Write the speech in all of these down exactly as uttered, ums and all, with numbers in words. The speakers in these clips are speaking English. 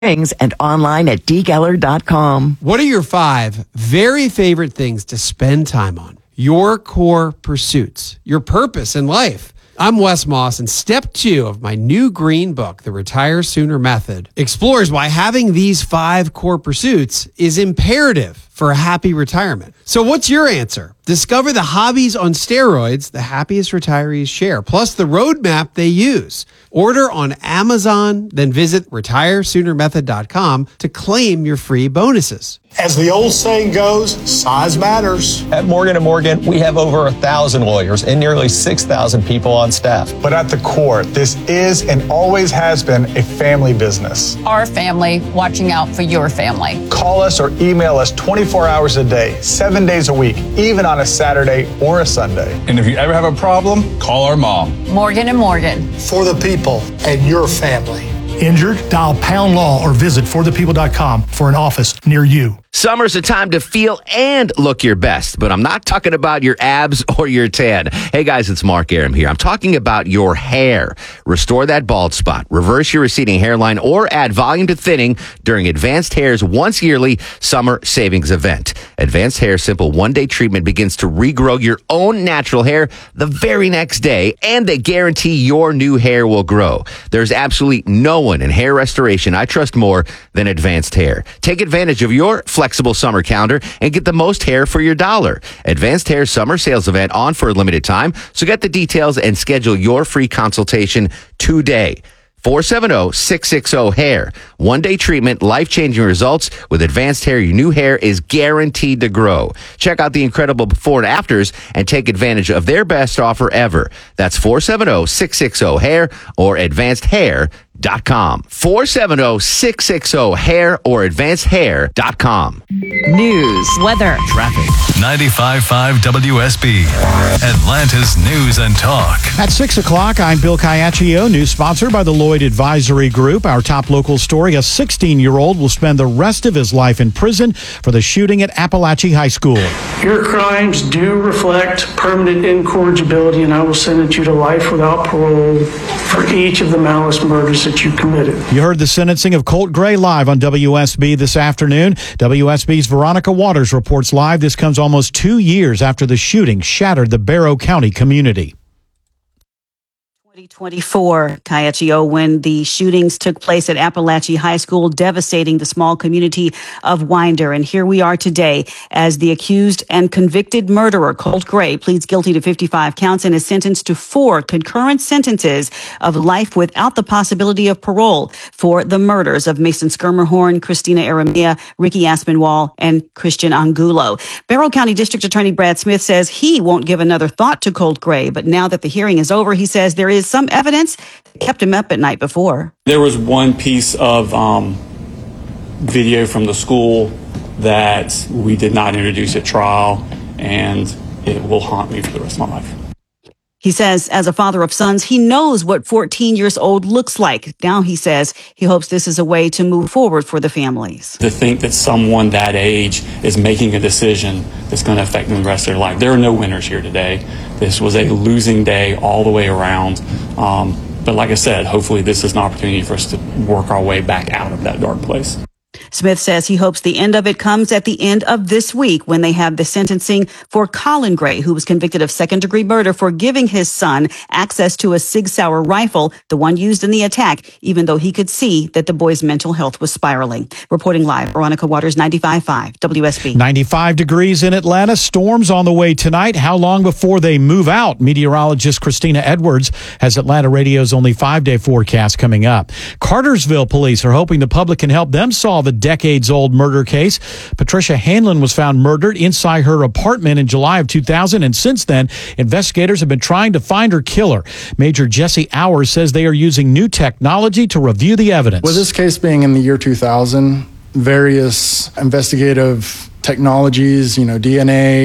and online at d geller dot com. What are your five very favorite things to spend time on? Your core pursuits, your purpose in life. I'm Wes Moss, and step two of my new green book, The Retire Sooner Method, explores why having these five core pursuits is imperative for a happy retirement. So what's your answer? Discover the hobbies on steroids the happiest retirees share, plus the roadmap they use. Order on Amazon, then visit retire sooner method dot com to claim your free bonuses. As the old saying goes, size matters. At Morgan and Morgan, we have over a thousand lawyers and nearly six thousand people on staff. But at the core, this is and always has been a family business. Our family watching out for your family. Call us or email us twenty-four hours a day, seven days a week, even on a Saturday or a Sunday. And if you ever have a problem, call our mom. Morgan and Morgan. For the people and your family. Injured? Dial Pound Law or visit for the people dot com for an office near you. Summer's a time to feel and look your best, but I'm not talking about your abs or your tan. Hey guys, it's Mark Aram here. I'm talking about your hair. Restore that bald spot, reverse your receding hairline, or add volume to thinning during Advanced Hair's once yearly summer savings event. Advanced Hair Simple one-day treatment begins to regrow your own natural hair the very next day, and they guarantee your new hair will grow. There's absolutely no one in hair restoration I trust more than Advanced Hair. Take advantage of your flexible summer calendar and get the most hair for your dollar. Advanced Hair Summer Sales Event on for a limited time, so get the details and schedule your free consultation today. four seven zero, six six zero, hair. One-day treatment, life-changing results. With Advanced Hair, your new hair is guaranteed to grow. Check out the incredible before and afters and take advantage of their best offer ever. That's four seven zero, six six zero, hair or advanced hair dot com. four seven zero, six six zero, hair or advanced hair dot com. News, weather, traffic. ninety-five point five W S B, Atlanta's News and Talk. At six o'clock, I'm Bill Caiaccio, news sponsored by the Lloyd Advisory Group. Our top local story, a sixteen-year-old will spend the rest of his life in prison for the shooting at Appalachian High School. Your crimes do reflect permanent incorrigibility, and I will sentence you to life without parole for each of the malice murders that you committed. You heard the sentencing of Colt Gray live on W S B this afternoon. W S B's Veronica Waters reports live. This comes almost two years after the shooting shattered the Barrow County community. twenty twenty-four, Caiaccio, when the shootings took place at Appalachian High School, devastating the small community of Winder. And here we are today as the accused and convicted murderer, Colt Gray, pleads guilty to fifty-five counts and is sentenced to four concurrent sentences of life without the possibility of parole for the murders of Mason Skirmerhorn, Christina Aramia, Ricky Aspinwall, and Christian Angulo. Barrow County District Attorney Brad Smith says he won't give another thought to Colt Gray, but now that the hearing is over, he says there is some evidence that kept him up at night before. There was one piece of um, video from the school that we did not introduce at trial, and it will haunt me for the rest of my life. He says, as a father of sons, he knows what fourteen years old looks like. Now, he says, he hopes this is a way to move forward for the families. To think that someone that age is making a decision that's going to affect them the rest of their life. There are no winners here today. This was a losing day all the way around. Um, but like I said, hopefully this is an opportunity for us to work our way back out of that dark place. Smith says he hopes the end of it comes at the end of this week when they have the sentencing for Colin Gray, who was convicted of second-degree murder for giving his son access to a Sig Sauer rifle, the one used in the attack, even though he could see that the boy's mental health was spiraling. Reporting live, Veronica Waters, ninety-five point five W S B. ninety-five degrees in Atlanta. Storms on the way tonight. How long before they move out? Meteorologist Christina Edwards has Atlanta Radio's only five-day forecast coming up. Cartersville police are hoping the public can help them solve a decades-old murder case. Patricia Hanlon was found murdered inside her apartment in July of two thousand, and since then, investigators have been trying to find her killer. Major Jesse Hours says they are using new technology to review the evidence. With this case being in the year two thousand, various investigative technologies, you know, D N A,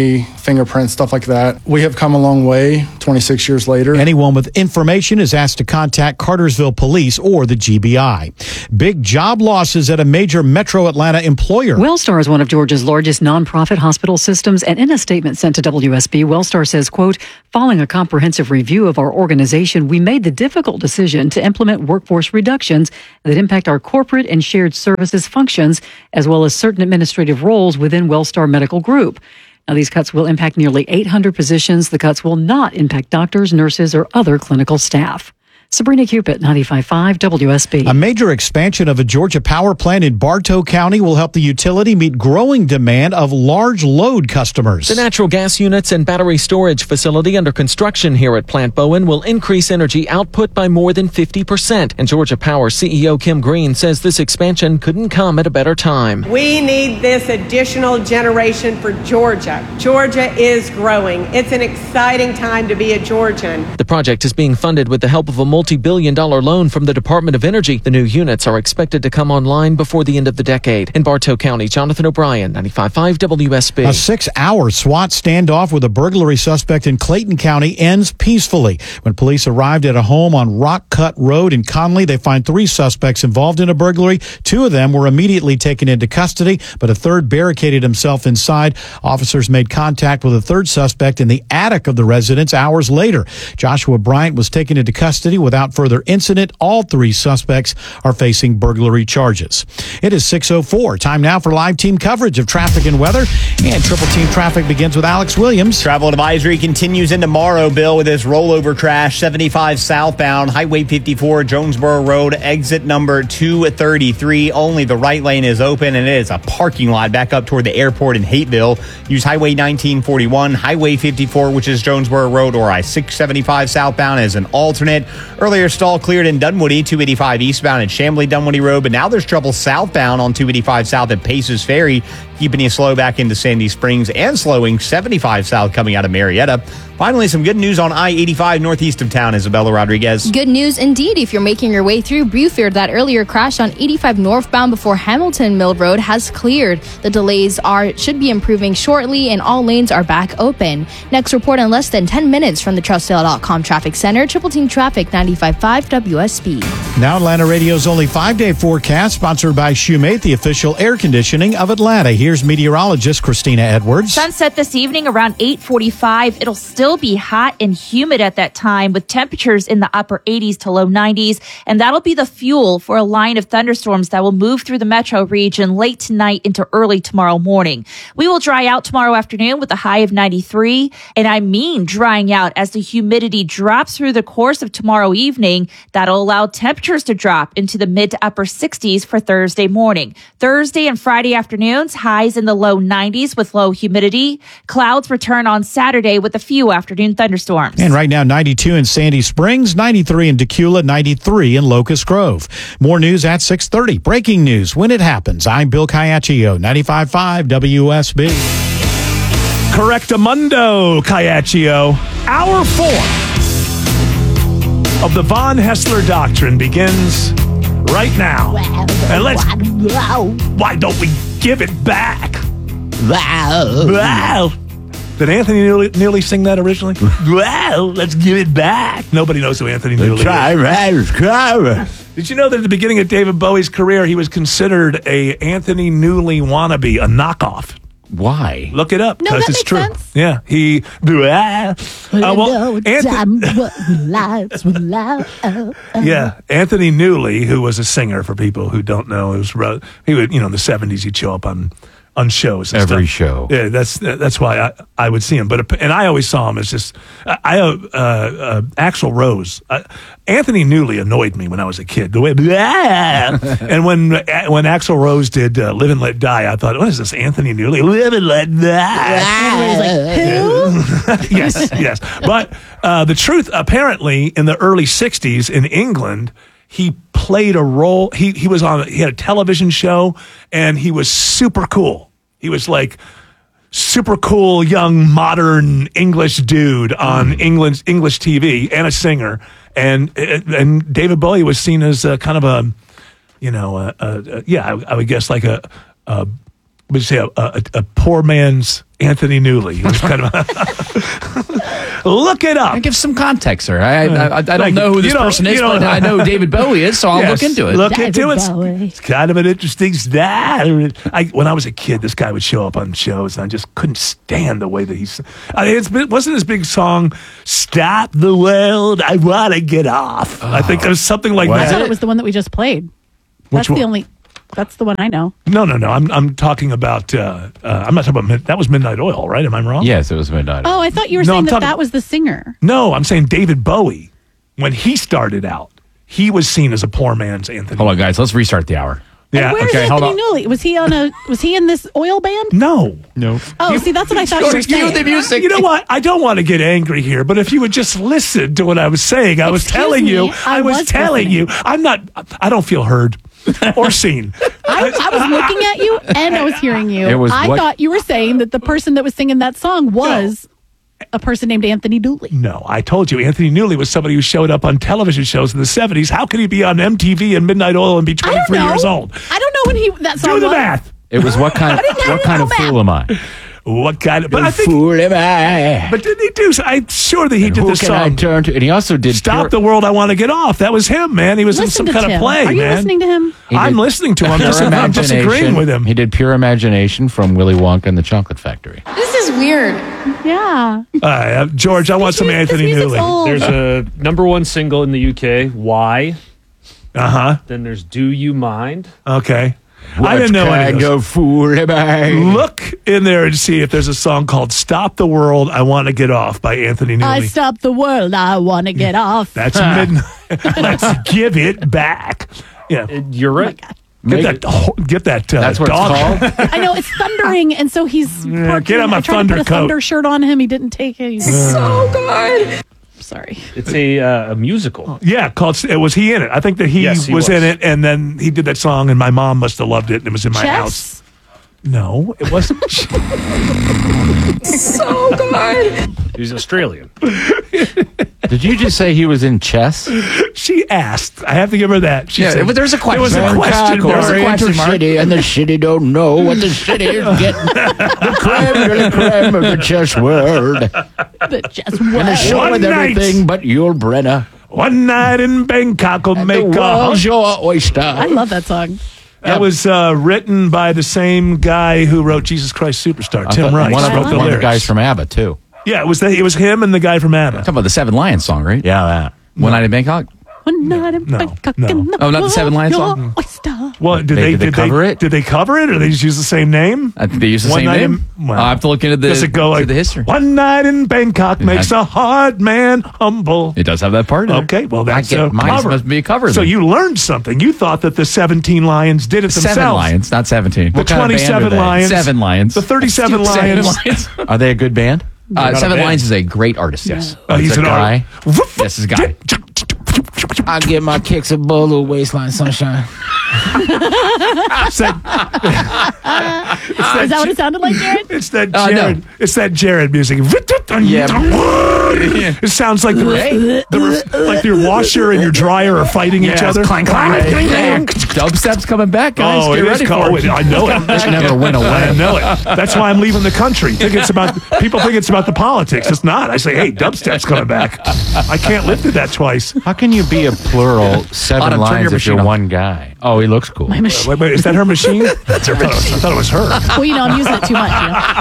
fingerprints, stuff like that. We have come a long way twenty-six years later. Anyone with information is asked to contact Cartersville Police or the G B I. Big job losses at a major Metro Atlanta employer. Wellstar is one of Georgia's largest nonprofit hospital systems, and in a statement sent to W S B, Wellstar says, quote, following a comprehensive review of our organization, we made the difficult decision to implement workforce reductions that impact our corporate and shared services functions, as well as certain administrative roles within Wellstar Medical Group. Now, these cuts will impact nearly eight hundred positions. The cuts will not impact doctors, nurses, or other clinical staff. Sabrina Cupid, ninety-five point five W S B. A major expansion of a Georgia power plant in Bartow County will help the utility meet growing demand of large load customers. The natural gas units and battery storage facility under construction here at Plant Bowen will increase energy output by more than fifty percent. And Georgia Power C E O Kim Green says this expansion couldn't come at a better time. We need this additional generation for Georgia. Georgia is growing. It's an exciting time to be a Georgian. The project is being funded with the help of a multi-billion dollar loan from the Department of Energy. The new units are expected to come online before the end of the decade. In Bartow County, Jonathan O'Brien, ninety-five point five W S B. A six-hour SWAT standoff with a burglary suspect in Clayton County ends peacefully. When police arrived at a home on Rock Cut Road in Conley, they find three suspects involved in a burglary. Two of them were immediately taken into custody, but a third barricaded himself inside. Officers made contact with a third suspect in the attic of the residence hours later. Joshua Bryant was taken into custody without further incident. All three suspects are facing burglary charges. It is six oh four. Time now for live team coverage of traffic and weather. And Triple Team Traffic begins with Alex Williams. Travel advisory continues into tomorrow, Bill, with this rollover crash. seventy-five southbound, Highway fifty-four, Jonesboro Road, exit number two thirty-three. Only the right lane is open, and it is a parking lot back up toward the airport in Hateville. Use Highway nineteen forty-one, Highway fifty-four, which is Jonesboro Road, or I six seventy-five southbound as an alternate. Earlier stall cleared in Dunwoody, two eighty-five eastbound at Chamblee Dunwoody Road, but now there's trouble southbound on two eighty-five south at Paces Ferry, keeping you slow back into Sandy Springs and slowing seventy-five south coming out of Marietta. Finally, some good news on I eighty-five northeast of town. Isabella Rodriguez. Good news indeed if you're making your way through Buford. That earlier crash on eighty-five northbound before Hamilton Mill Road has cleared. The delays are should be improving shortly, and all lanes are back open. Next report in less than ten minutes from the Trussdale dot com Traffic Center. Triple Team Traffic, ninety-five point five W S B. Now Atlanta Radio's only five-day forecast, sponsored by Shoemate, the official air conditioning of Atlanta. Here's meteorologist Christina Edwards. Sunset this evening around eight forty-five. It'll still be hot and humid at that time, with temperatures in the upper eighties to low nineties, and that'll be the fuel for a line of thunderstorms that will move through the metro region late tonight into early tomorrow morning. We will dry out tomorrow afternoon with a high of ninety-three, and I mean drying out as the humidity drops through the course of tomorrow evening. That'll allow temperatures to drop into the mid to upper sixties for Thursday morning. Thursday and Friday afternoons, highs in the low nineties with low humidity. Clouds return on Saturday with a few afternoon thunderstorms. And right now, ninety-two in Sandy Springs, ninety-three in Decula, ninety-three in Locust Grove. More news at six thirty. Breaking news when it happens. I'm Bill Caiaccio, ninety-five point five W S B. Correctamundo, Caiaccio. Hour four of the Von Hessler Doctrine begins right now. And let's... Why don't we give it back? Wow. Did Anthony Neely, Neely sing that originally? Well, let's give it back. Nobody knows who Anthony Neely is. Did you know that at the beginning of David Bowie's career, he was considered a Anthony Neely wannabe, a knockoff? Why? Look it up, No, because that it's makes true. sense. Yeah, he. Uh, well, Anthony, yeah, Anthony Neely, who was a singer for people who don't know, he was he would you know in the seventies he'd show up on. on shows and Every stuff. show. Yeah, that's that's why I, I would see him. But and I always saw him as just I uh, uh, Axl Rose. Uh, Anthony Neely annoyed me when I was a kid. The way and when when Axl Rose did uh, Live and Let Die, I thought, what is this, Anthony Neely? Live and Let Die. Like, who? yes, yes. But uh, the truth, apparently, in the early sixties in England, he played a role. He he was on. He had a television show, and he was super cool. He was like super cool, young, modern English dude on mm. England's English T V, and a singer. And and David Bowie was seen as a kind of a, you know, a, a, a, yeah, I, I would guess like a, a was a, a, a poor man's Anthony Newley. It was kind of look it up. Give some context, sir. I I, I, I don't Like, know who this you don't- person you is, don't but I know who David Bowie is, so I'll Yes, look into it. Look into it. It's, it's kind of an interesting stat. I, when I was a kid, this guy would show up on shows, and I just couldn't stand the way that he's. I mean, it's, it wasn't his big song, "Stop the World, I Want to Get Off." I think there was something like I that. thought it was the one that we just played. That's one? the only. That's the one I know. No, no, no. I'm I'm talking about. Uh, uh, I'm not talking about. Mid- that was Midnight Oil, right? Am I wrong? Yes, it was Midnight Oh, I thought you were No, saying I'm that talking- that was the singer. No, I'm saying David Bowie. When he started out, he was seen as a poor man's Anthony. Hold on, guys. Let's restart the hour. Yeah. Where's okay. Hold Anthony on. Newley? Was he on a? Was he in this oil band? No. No. Oh, see, that's what I thought you were saying. You know what? I don't want to get angry here, but if you would just listen to what I was saying, I was Excuse telling me, you, I I was, was telling listening. you, I'm not, I don't feel heard or seen. I, I was looking at you and I was hearing you. It was I what- thought you were saying that the person that was singing that song was a person named Anthony Dooley. No, I told you, Anthony Newley was somebody who showed up on television shows in the seventies. How could he be on M T V and Midnight Oil and be twenty-three know. years old? I don't know when he that song Do the was. math. It was what kind? What kind of fool am I? What kind of? But I think, fool am I? But didn't he do? I'm sure that he did Who the can I song. turn to? And he also did Stop Pure- the World, I Want to Get Off. That was him, man. He was in Listen some to kind Tim. of play, Are you man. listening to him? He I'm did listening to him. I'm, Pure dis- I'm disagreeing Imagination. with him. He did Pure Imagination from Willy Wonka and the Chocolate Factory. This is weird. Yeah. All right, uh, George, I want some Anthony Newley. old. There's a number one single in the U K, Why. Uh huh. Then there's Do You Mind? Okay. What I didn't know any kind of those. of fool am I? Look in there and see if there's a song called "Stop the World, I Want to Get Off" by Anthony I Newley. stopped the world. I want to get off. That's midnight. Let's give it back. Yeah, You're right. get Make that. ho- Get that. Uh, That's what it's dog. called? I know it's thundering, and so he's Yeah, parked get in- on my I tried to thunder put a coat. thunder shirt on him. He didn't take it. He's so good. Sorry. It's a, uh, a musical. Yeah, called. It was he in it? I think that he, Yes, he was, was. in it, and then he did that song, and my mom must have loved it, and it was in my Chess? house. No, it wasn't. So good. He's Australian. Did you just say he was in Chess? She asked. I have to give her that. She Yeah, said, but there's a question. There was a question There was a mark. question mark. And the city don't know what the city is getting. The creme de la creme of the chess world. The chess And a world. show One with night. everything but Yul Brenner. One night in Bangkok will The make a. world's your oyster. I love that song. That was uh, written by the same guy who wrote Jesus Christ Superstar, I Tim thought- Rice. One of, wrote the one of the lyrics. guys from ABBA, too. Yeah, it was the, it was him and the guy from ABBA. Talking about the Seven Lions song, right? Yeah, that. One Night in Bangkok? One night in no, Bangkok no. and the Oh, not the Seven Lions world, song? your oyster. Well, did They- they, did they did cover they, it? Did they cover it, or they just use the same name? I think they use the One same night name. in- well, I'll have to look into the, Does it go to like the history. One night in Bangkok makes a hard man humble. It does have that part in it. Okay, well that's I get, a mine cover. must be a cover. So then. you learned something. You thought that the seventeen lions did it Seven themselves. Lions, not seventeen. The What kind of band twenty-seven are they? Lions. Seven Lions. The thirty-seven Seven Lions. Lions. Are they a good band? They're Uh, not a Seven band. Lions is a great artist, yes. Oh, he's a an guy. artist. Yes, he's a guy. I get my kicks a bowl of waistline sunshine. It's that, Is that what it sounded like, Jared? it's that Uh, no. Jared. It's that Jared music. Yeah. It sounds like the, Hey. the like your washer and your dryer are fighting each Yeah, other. it's clank, clank, Hey, clank, hey. clank. Dubstep's coming back, guys. Oh, Get it is ready cold. for it. I know it. It never went away. I know it. That's why I'm leaving the country. Think it's about people think it's about the politics. It's not. I say, hey, dubstep's coming back. I can't live through that twice. How can you be a plural seven Autumn, turn lines your if machine you're off. one guy? Oh, he looks cool. My machine. Wait, wait, is that her machine? That's her machine. I thought it was her. Well, you know, I'm using it too much.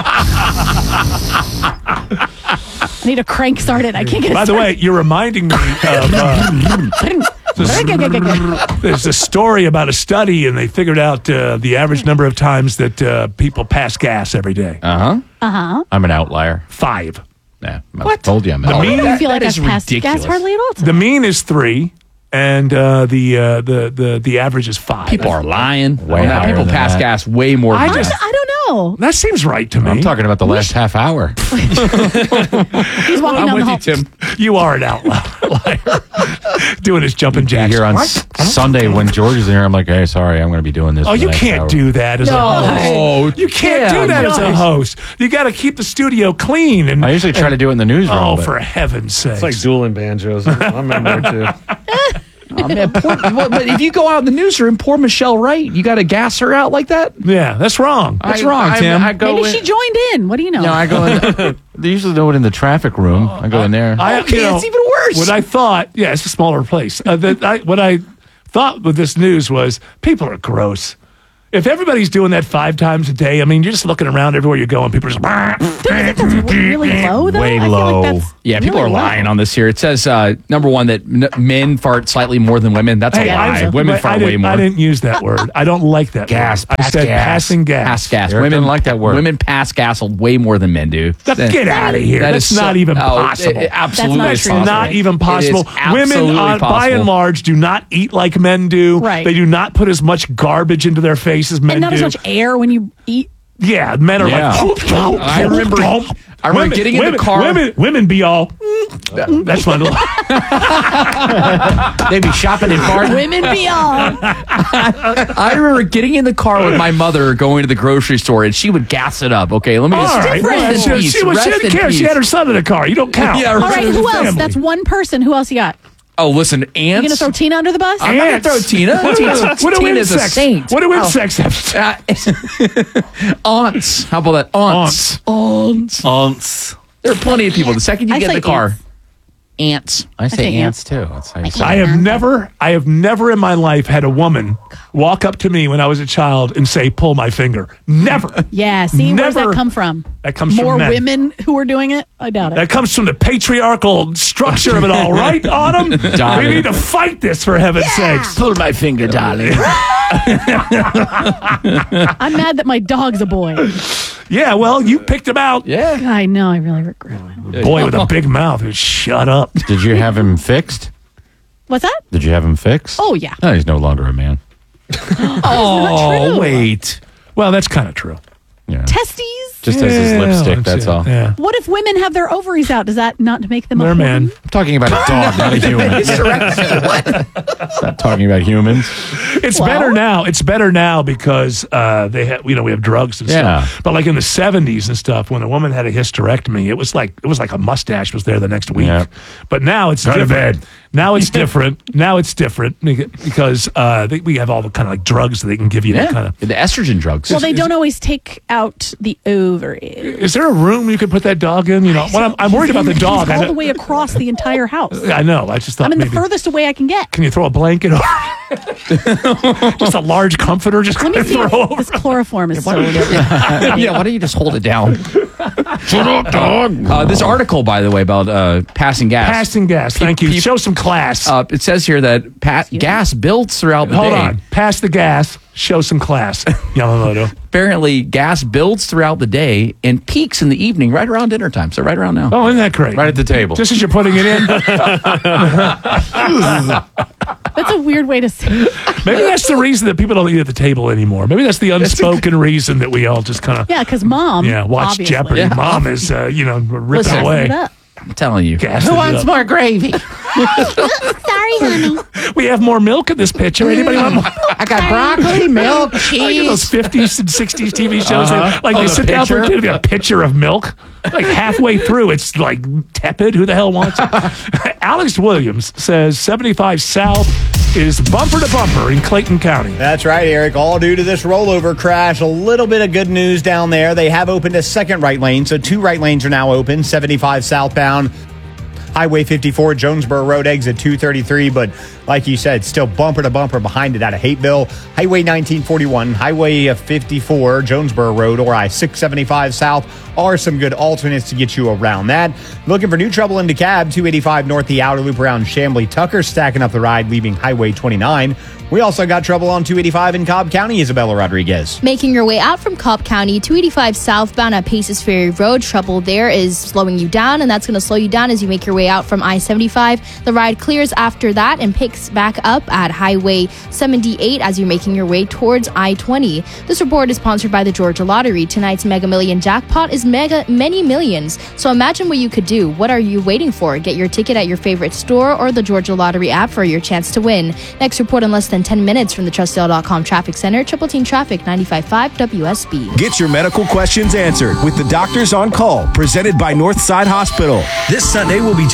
You know? I need a crank started. I can't get it By the way, you're reminding me of. Uh, started. there's a story about a study, and they figured out uh, the average number of times that uh, people pass gas every day. Uh huh. Uh huh. I'm an outlier. Five. Yeah, I told you I'm an The outlier. mean- I don't feel like That I've is passed ridiculous. gas hardly at all. The mean is three, and uh, the, uh, the the the average is five. People are lying. Way No, higher people than pass that. gas way more I than just- that. I don't know. That seems right to me. I'm talking about the last half hour. He's walking I'm down with the you, hall. Tim. You are an outlier. Doing his jumping jacks. Here on S- Sunday when George is in here, I'm like, hey, sorry, I'm going to be doing this. Oh, for the you next can't hour. do that as No. a host. Oh, You can't do that as a host. You got to keep the studio clean. And I usually try to do it in the newsroom. Oh, but- for heaven's sake! It's like dueling banjos. I'm in there too. Oh, Oh, man, poor, well, but if you go out in the newsroom, poor Michelle Wright, you got to gas her out like that? Yeah, that's wrong. That's wrong, I- Tim. I go Maybe in- she joined in. What do you know? No, I go in. They usually do it in the traffic room. I go in there. I, Okay, you know, it's even worse. What I thought, yeah, it's a smaller place. Uh, that I, what I thought with this news was people are gross. If everybody's doing that five times a day, I mean, you're just looking around everywhere you go, and people are just. Don't you think that's really low, though? Way I feel low. like that's yeah, people really are low. lying on this here. It says, uh, number one, that n- men fart slightly more than women. That's a Hey, lie. I- Women but fart I way didn't- more. I didn't use that word. I don't like that Gas, word. I pass said gas. passing gas. Pass gas. Eric Women didn't like that word. Women pass gas way more than men do. Get That- out of here. that That's is so- not even oh, possible. it- it absolutely That's is not possible. It's not even It possible. is Women, absolutely on, by possible. and large, do not eat like men do. Right. They do not put as much garbage into their face as men And not do. as much air when you eat. Yeah, men are Yeah. like. I remember- I remember women, getting in the women, car- Women, women be all. That's my little. They'd be shopping in bar. Women beyond. I remember getting in the car with my mother going to the grocery store, and she would gas it up. Okay, let me All just right. rest in She, peace. she, was- she Rest didn't in care. She peace. had her son in the car. You don't count. Yeah, All right, It's who a else? family. That's one person. Who else you got? Oh, listen, ants. You gonna throw Tina under the bus? I'm not gonna Ants. throw Tina. What do- Tina- what do Tina's a insects- saint. What do Oh. insects have? Uh, aunts. How about that? Aunts. Aunts. Aunts. There are plenty of people. The second you I get in say the car, ants. ants. I say say ants too. That's how you say I it. have never, I have never in my life had a woman walk up to me when I was a child and say, "Pull my finger." Never. Yeah. See, where does Never. that come from? That comes More from men. women who are doing it? I doubt it. That comes from the patriarchal structure of it all, right, Autumn? We Darling. need to fight this for heaven's sakes. Pull my finger, darling. I'm mad that my dog's a boy. Yeah, well, you picked him out. Yeah. I know. I really regret it. Boy with a big mouth. who Shut up. Did you have him fixed? What's that? Did you have him fixed? Oh, yeah. No, he's no longer a man. Oh, wait. Well, that's kind of true. Yeah. Testes? Just as his Yeah, lipstick, that's all. Yeah. What if women have their ovaries out? Does that not make them They're a man. woman? I'm talking about a dog, not a human. Not talking about humans. It's Well- better now. It's better now because uh, they have, you know, we have drugs and Yeah. stuff. But like in the seventies and stuff, when a woman had a hysterectomy, it was like it was like a mustache was there the next week. Yeah. But now it's Go to different. bed. Now it's different. Now it's different because uh, they, we have all the kind of like drugs that they can give you. That kind of. The estrogen drugs. Well, they don't always take out the ovaries. Is there a room you could put that dog in? You know, what I'm, I'm worried about the dog. He's I, all know- the way across the entire house. I know. I just thought I'm in the maybe. furthest away I can get. Can you throw a blanket over? Just a large comforter. Just Let me kinda see throw if over. this chloroform is so yeah, why don't you just hold it down? Shut up, dog. Uh, this article, by the way, about uh, passing gas. Passing gas. Thank you. Show some class. Uh, it says here that pa- gas builds throughout the Hold day. on. Pass the gas. Show some class. Yamamoto. Apparently, gas builds throughout the day and peaks in the evening, right around dinner time. So right around now. Oh, isn't that great? Right at the table. Just as you're putting it in. That's a weird way to say it. Maybe that's the reason that people don't eat at the table anymore. Maybe that's the unspoken reason that we all just kind of Yeah, because mom. yeah watch obviously. Jeopardy. Yeah. Mom is uh, you know ripping Listen. away. It up. I'm telling you. Gassing Who it wants up. more gravy? Sorry, honey. We have more milk in this picture. Anybody want more? I got broccoli, milk, Like in those cheese. fifties and sixties T V shows, Uh-huh. like Oh, they the sit down for pitcher? a, a pitcher of milk. Like halfway through, it's like tepid. Who the hell wants it? Alex Williams says seventy-five South is bumper to bumper in Clayton County. That's right, Eric. All due to this rollover crash. A little bit of good news down there. They have opened a second right lane, so two right lanes are now open. seventy-five southbound, Highway fifty-four, Jonesboro Road, exit two thirty-three. But like you said, still bumper to bumper behind it out of Hateville. Highway nineteen forty-one, Highway fifty-four, Jonesboro Road, or I six seventy-five South are some good alternates to get you around that. Looking for new trouble in DeKalb, two eighty-five north, the outer loop around Chamblee. Tucker stacking up the ride, leaving Highway twenty-nine. We also got trouble on two eighty-five in Cobb County, Isabella Rodriguez. Making your way out from Cobb County, two eighty-five southbound at Paces Ferry Road. Trouble there is slowing you down, and that's going to slow you down as you make your way out from I seventy-five. The ride clears after that and picks back up at Highway seventy-eight as you're making your way towards I twenty. This report is sponsored by the Georgia Lottery. Tonight's Mega Million jackpot is mega many millions. So imagine what you could do. What are you waiting for? Get your ticket at your favorite store or the Georgia Lottery app for your chance to win. Next report in less than ten minutes from the trust sale dot com Traffic Center, Triple Team Traffic ninety-five point five W S B. Get your medical questions answered with the Doctors on Call, presented by Northside Hospital. This Sunday, we'll be joined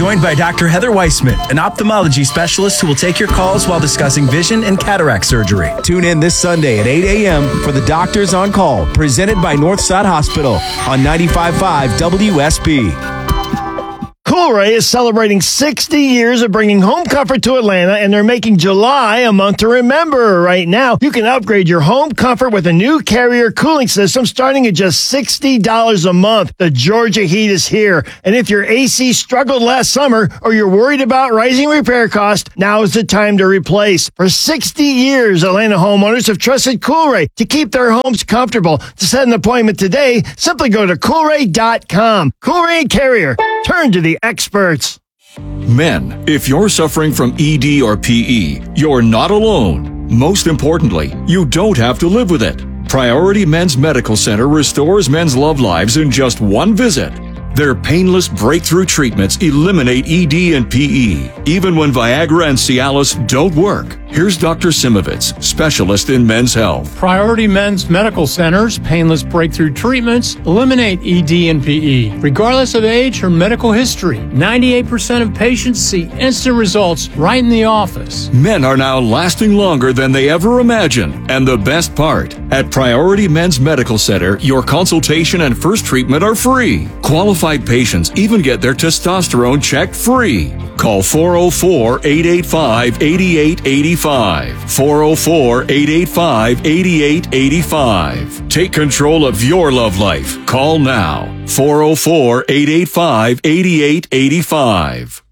joined by Doctor Heather Weissman, an ophthalmology specialist who will take your calls while discussing vision and cataract surgery. Tune in this Sunday at eight a.m. for the Doctors on Call, presented by Northside Hospital on ninety-five point five W S B. Coolray is celebrating sixty years of bringing home comfort to Atlanta, and they're making July a month to remember. Right now, you can upgrade your home comfort with a new Carrier cooling system starting at just sixty dollars a month. The Georgia heat is here, and if your A C struggled last summer or you're worried about rising repair costs, now is the time to replace. For sixty years, Atlanta homeowners have trusted Coolray to keep their homes comfortable. To set an appointment today, simply go to coolray dot com. Coolray and Carrier. Turn to the experts. Men, if you're suffering from E D or P E, you're not alone. Most importantly, you don't have to live with it. Priority Men's Medical Center restores men's love lives in just one visit. Their painless breakthrough treatments eliminate E D and P E, even when Viagra and Cialis don't work. Here's Doctor Simovitz, specialist in men's health. Priority Men's Medical Center's painless breakthrough treatments eliminate E D and P E, regardless of age or medical history. ninety-eight percent of patients see instant results right in the office. Men are now lasting longer than they ever imagined. And the best part, at Priority Men's Medical Center, your consultation and first treatment are free. Qualified patients even get their testosterone checked free. Call four oh four, eight eight five, eight eight eight five. four oh four, eight eight five, eight eight eight five. Take control of your love life. Call now. four oh four, eight eight five, eight eight eight five.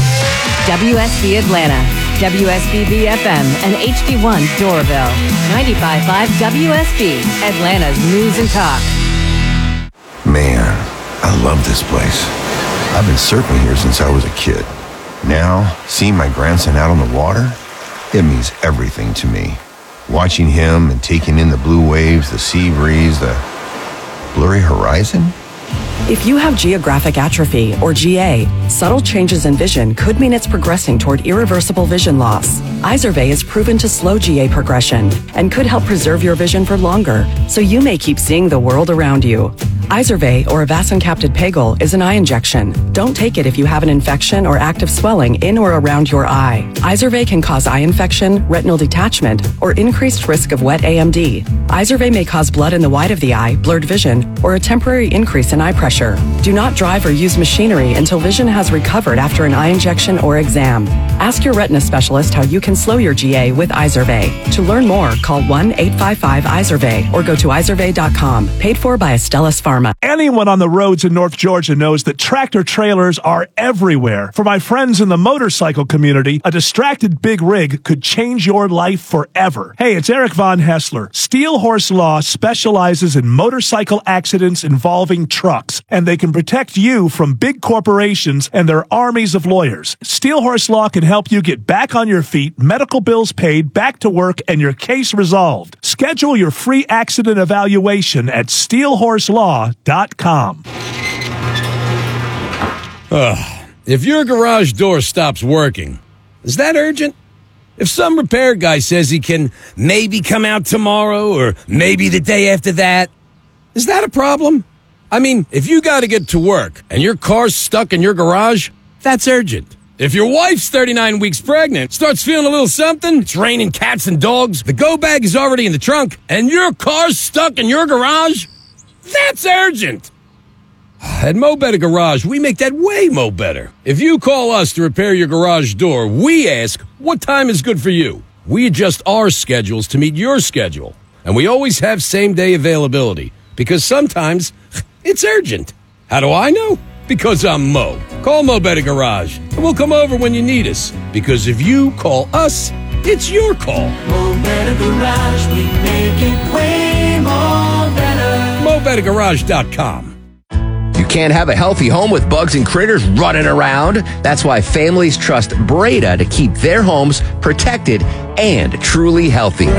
W S B Atlanta, W S B B F M, and H D one Doraville. ninety-five point five W S B, Atlanta's News and Talk. Man, I love this place. I've been surfing here since I was a kid. Now, seeing my grandson out on the water, it means everything to me. Watching him and taking in the blue waves, the sea breeze, the blurry horizon. If you have geographic atrophy, or G A, subtle changes in vision could mean it's progressing toward irreversible vision loss. Izervay is proven to slow G A progression and could help preserve your vision for longer, so you may keep seeing the world around you. Izervay, or avacincaptad pegol, is an eye injection. Don't take it if you have an infection or active swelling in or around your eye. Izervay can cause eye infection, retinal detachment, or increased risk of wet A M D. Izervay may cause blood in the white of the eye, blurred vision, or a temporary increase in eye pressure. Do not drive or use machinery until vision has recovered after an eye injection or exam. Ask your retina specialist how you can slow your G A with Izervay. To learn more, call one eight five five Izervay or go to izervay dot com. Paid for by Astellas Pharma. Anyone on the roads in North Georgia knows that tractor trailers are everywhere. For my friends in the motorcycle community, a distracted big rig could change your life forever. Hey, it's Eric Von Hessler. Steel Horse Law specializes in motorcycle accidents involving trucks, and they can protect you from big corporations and their armies of lawyers. Steel Horse Law can help you get back on your feet, medical bills paid, back to work, and your case resolved. Schedule your free accident evaluation at steel horse law dot com. Ugh. If your garage door stops working, is that urgent? If some repair guy says he can maybe come out tomorrow or maybe the day after that, is that a problem? I mean, if you got to get to work and your car's stuck in your garage, that's urgent. If your wife's thirty-nine weeks pregnant, starts feeling a little something, it's raining cats and dogs, the go bag is already in the trunk, and your car's stuck in your garage, that's urgent. At Mo Better Garage, we make that way mo better. If you call us to repair your garage door, we ask, what time is good for you? We adjust our schedules to meet your schedule. And we always have same-day availability, because sometimes it's urgent. How do I know? Because I'm Mo. Call Mo Better Garage, and we'll come over when you need us. Because if you call us, it's your call. Mo Better Garage, we make it way more better. Mo Better Garage dot com. You can't have a healthy home with bugs and critters running around. That's why families trust Breda to keep their homes protected and truly healthy.